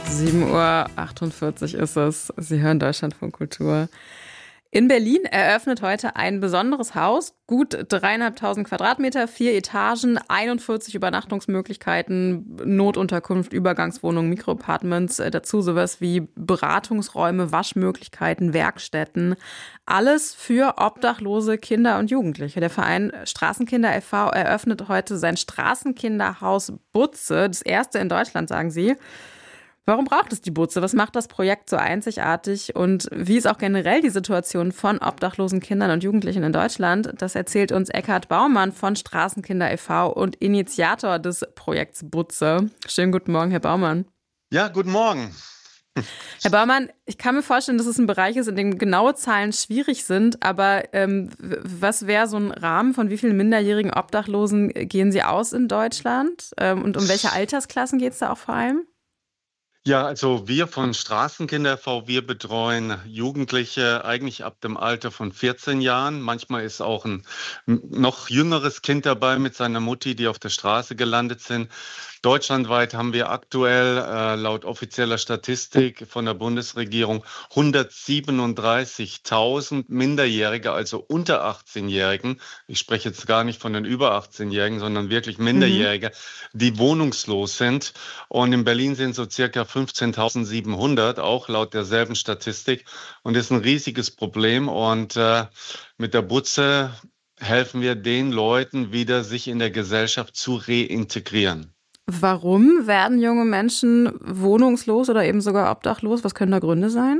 7:48 Uhr ist es. Sie hören Deutschlandfunk Kultur. In Berlin eröffnet heute ein besonderes Haus, gut 3.500 Quadratmeter, 4 Etagen, 41 Übernachtungsmöglichkeiten, Notunterkunft, Übergangswohnungen, Mikroapartments, dazu sowas wie Beratungsräume, Waschmöglichkeiten, Werkstätten. Alles für obdachlose Kinder und Jugendliche. Der Verein Straßenkinder e.V. eröffnet heute sein Straßenkinderhaus Butze, das erste in Deutschland, sagen sie. Warum braucht es die Butze? Was macht das Projekt so einzigartig? Und wie ist auch generell die Situation von obdachlosen Kindern und Jugendlichen in Deutschland? Das erzählt uns Eckhard Baumann von Straßenkinder e.V. und Initiator des Projekts Butze. Schönen guten Morgen, Herr Baumann. Ja, guten Morgen. Herr Baumann, ich kann mir vorstellen, dass es ein Bereich ist, in dem genaue Zahlen schwierig sind. Aber was wäre so ein Rahmen, von wie vielen minderjährigen Obdachlosen gehen Sie aus in Deutschland? Und um welche Altersklassen geht es da auch vor allem? Ja, also wir von Straßenkinder e.V., wir betreuen Jugendliche eigentlich ab dem Alter von 14 Jahren. Manchmal ist auch ein noch jüngeres Kind dabei mit seiner Mutti, die auf der Straße gelandet sind. Deutschlandweit haben wir aktuell laut offizieller Statistik von der Bundesregierung 137.000 Minderjährige, also unter 18-Jährigen. Ich spreche jetzt gar nicht von den über 18-Jährigen, sondern wirklich Minderjährige, die wohnungslos sind. Und in Berlin sind so circa 15.700, auch laut derselben Statistik. Und das ist ein riesiges Problem. Und mit der Butze helfen wir den Leuten wieder, sich in der Gesellschaft zu reintegrieren. Warum werden junge Menschen wohnungslos oder eben sogar obdachlos? Was können da Gründe sein?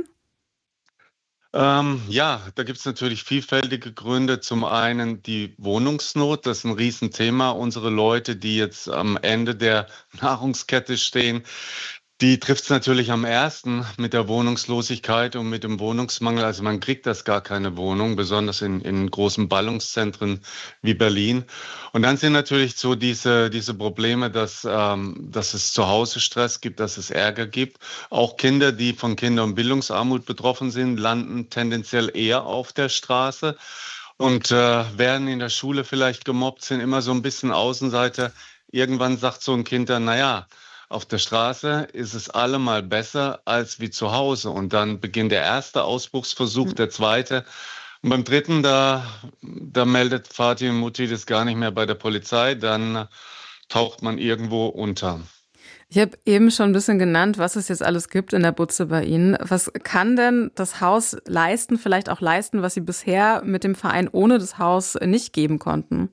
Ja, da gibt es natürlich vielfältige Gründe. Zum einen die Wohnungsnot, das ist ein Riesenthema. Unsere Leute, die jetzt am Ende der Nahrungskette stehen, die trifft es natürlich am ersten mit der Wohnungslosigkeit und mit dem Wohnungsmangel. Also man kriegt das gar keine Wohnung, besonders in großen Ballungszentren wie Berlin. Und dann sind natürlich so diese Probleme, dass es zu Hause Stress gibt, dass es Ärger gibt. Auch Kinder, die von Kinder- und Bildungsarmut betroffen sind, landen tendenziell eher auf der Straße und werden in der Schule vielleicht gemobbt, sind immer so ein bisschen Außenseiter. Irgendwann sagt so ein Kind dann, naja, auf der Straße ist es allemal besser als wie zu Hause. Und dann beginnt der erste Ausbruchsversuch, der zweite. Und beim dritten, da meldet Vati und Mutti das gar nicht mehr bei der Polizei. Dann taucht man irgendwo unter. Ich habe eben schon ein bisschen genannt, was es jetzt alles gibt in der Butze bei Ihnen. Was kann denn das Haus leisten, vielleicht auch leisten, was Sie bisher mit dem Verein ohne das Haus nicht geben konnten?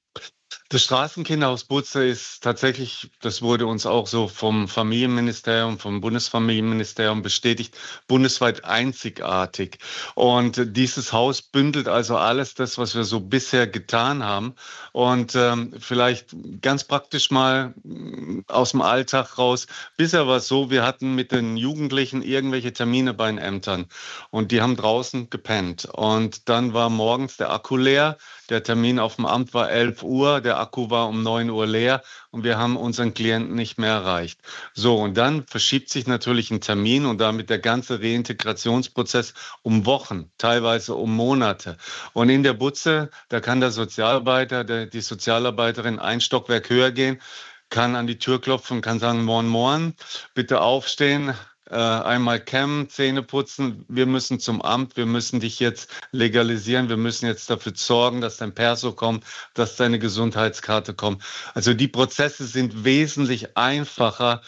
Das Straßenkinderhaus Butze ist tatsächlich, das wurde uns auch so vom Familienministerium, vom Bundesfamilienministerium bestätigt, bundesweit einzigartig. Und dieses Haus bündelt also alles das, was wir so bisher getan haben. Und vielleicht ganz praktisch mal aus dem Alltag raus. Bisher war es so, wir hatten mit den Jugendlichen irgendwelche Termine bei den Ämtern und die haben draußen gepennt. Und dann war morgens der Akku leer. Der Termin auf dem Amt war 11 Uhr, der Akku war um 9 Uhr leer und wir haben unseren Klienten nicht mehr erreicht. So, und dann verschiebt sich natürlich ein Termin und damit der ganze Reintegrationsprozess um Wochen, teilweise um Monate. Und in der Butze, da kann der Sozialarbeiter, die Sozialarbeiterin ein Stockwerk höher gehen, kann an die Tür klopfen und kann sagen, Moin, Moin, bitte aufstehen. Einmal kämmen, Zähne putzen, wir müssen zum Amt, wir müssen dich jetzt legalisieren, wir müssen jetzt dafür sorgen, dass dein Perso kommt, dass deine Gesundheitskarte kommt. Also die Prozesse sind wesentlich einfacher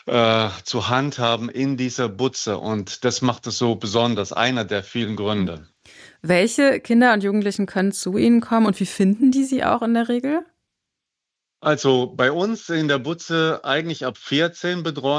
zu handhaben in dieser Butze und das macht es so besonders, einer der vielen Gründe. Welche Kinder und Jugendlichen können zu Ihnen kommen und wie finden die Sie auch in der Regel? Also bei uns in der Butze eigentlich ab 14 betreuen